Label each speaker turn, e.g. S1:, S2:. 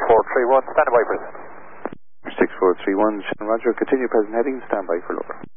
S1: 6431, stand by for this.
S2: 6431, Roger, continue present heading, stand by for lower.